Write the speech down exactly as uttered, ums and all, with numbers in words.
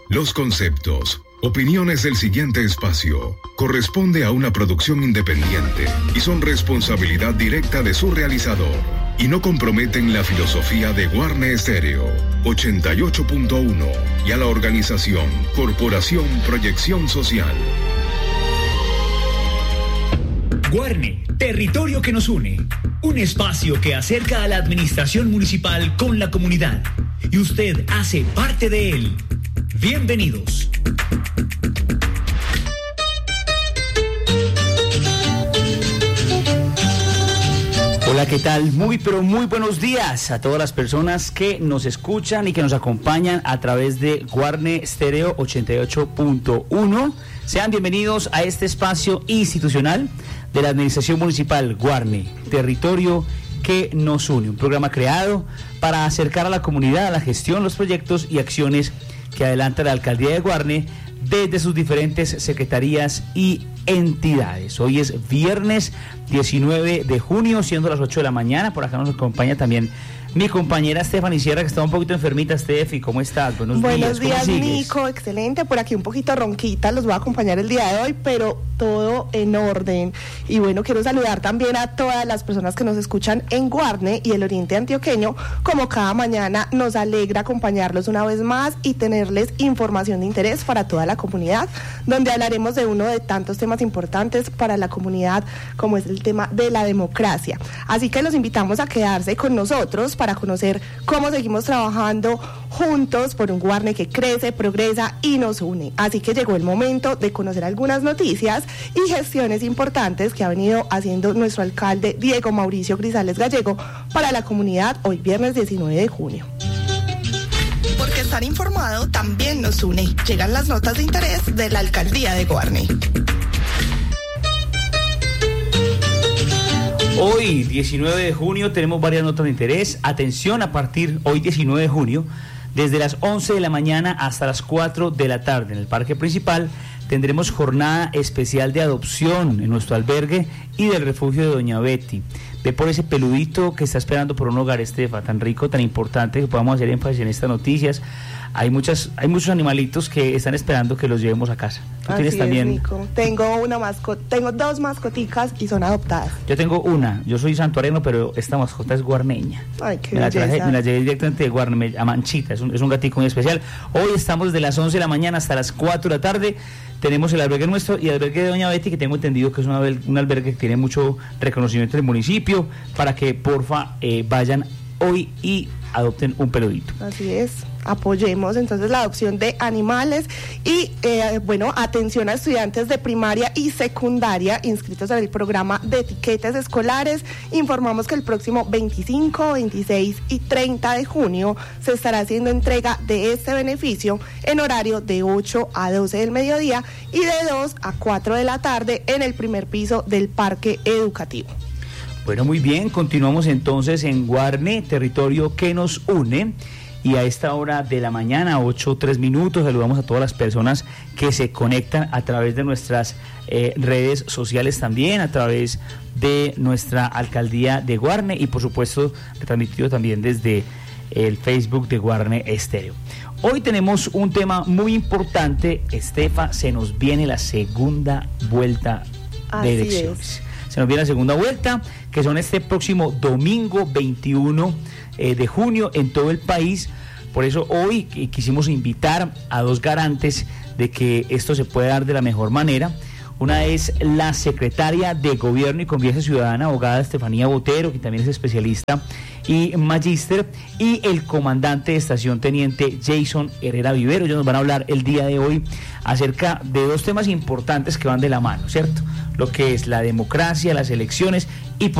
Los conceptos, opiniones del siguiente espacio corresponde a una producción independiente y son responsabilidad directa de su realizador y no comprometen la filosofía de Guarne Estéreo ochenta y ocho punto uno y a la organización Corporación Proyección Social. Guarne, territorio que nos une. Un espacio que acerca a la administración municipal con la comunidad. Y usted hace parte de él. Bienvenidos. Hola, ¿qué tal? Muy, pero muy buenos días a todas las personas que nos escuchan y que nos acompañan a través de Guarne Estéreo ochenta y ocho punto uno. Sean bienvenidos a este espacio institucional de la Administración Municipal Guarne, territorio que nos une. Un programa creado para acercar a la comunidad a la gestión, los proyectos y acciones que adelanta la Alcaldía de Guarne desde sus diferentes secretarías y entidades. Hoy es viernes diecinueve de junio, siendo las ocho de la mañana. Por acá nos acompaña también mi compañera Stephanie Sierra, que está un poquito enfermita. Steffi, ¿cómo estás? Buenos, Buenos días. Buenos días, Nico. Excelente. Por aquí un poquito ronquita. Los voy a acompañar el día de hoy, pero todo en orden. Y bueno, quiero saludar también a todas las personas que nos escuchan en Guarne y el Oriente Antioqueño. Como cada mañana, nos alegra acompañarlos una vez más y tenerles información de interés para toda la comunidad, donde hablaremos de uno de tantos temas importantes para la comunidad, como es el tema de la democracia. Así que los invitamos a quedarse con nosotros para conocer cómo seguimos trabajando juntos por un Guarne que crece, progresa y nos une. Así que llegó el momento de conocer algunas noticias y gestiones importantes que ha venido haciendo nuestro alcalde Diego Mauricio Grisales Gallego para la comunidad hoy viernes diecinueve de junio. Porque estar informado también nos une. Llegan las notas de interés de la Alcaldía de Guarne. Hoy, diecinueve de junio, tenemos varias notas de interés. Atención, a partir hoy, diecinueve de junio, desde las once de la mañana hasta las cuatro de la tarde, en el parque principal, tendremos jornada especial de adopción en nuestro albergue y del refugio de Doña Betty. Ve por ese peludito que está esperando por un hogar, Estefa, tan rico, tan importante, que podamos hacer énfasis en estas noticias. Hay muchas, hay muchos animalitos que están esperando que los llevemos a casa. ¿Tú Así tienes es, también? Nico. Tengo una mascota, tengo dos mascoticas y son adoptadas. Yo tengo una, yo soy santuareno, pero esta mascota es guarneña. Ay, qué me la belleza. traje, me la llevé directamente de Guarne, me- a Manchita, es un, es un gatico muy especial. Hoy estamos desde las once de la mañana hasta las cuatro de la tarde. Tenemos el albergue nuestro y el albergue de Doña Betty, que tengo entendido que es un albergue, un albergue que tiene mucho reconocimiento del municipio, para que porfa eh, vayan hoy y adopten un peludito. Así es, apoyemos entonces la adopción de animales y eh, bueno, atención a estudiantes de primaria y secundaria inscritos en el programa de etiquetas escolares. Informamos que el próximo veinticinco, veintiséis y treinta de junio se estará haciendo entrega de este beneficio en horario de ocho a doce del mediodía y de dos a cuatro de la tarde en el primer piso del parque educativo. Bueno, muy bien, continuamos entonces en Guarne, territorio que nos une. Y a esta hora de la mañana, ocho tres minutos, saludamos a todas las personas que se conectan a través de nuestras eh, redes sociales también, a través de nuestra alcaldía de Guarne y por supuesto retransmitido también desde el Facebook de Guarne Estéreo. Hoy tenemos un tema muy importante, Estefa, se nos viene la segunda vuelta Así de elecciones. es. Se nos viene la segunda vuelta, que son este próximo domingo veintiuno eh, de junio en todo el país. Por eso hoy quisimos invitar a dos garantes de que esto se puede dar de la mejor manera. Una es la secretaria de Gobierno y Convivencia Ciudadana, abogada Estefanía Botero, que también es especialista y magíster, y el comandante de estación, teniente Jason Herrera Vivero. Ellos nos van a hablar el día de hoy acerca de dos temas importantes que van de la mano, ¿cierto? Lo que es la democracia, las elecciones y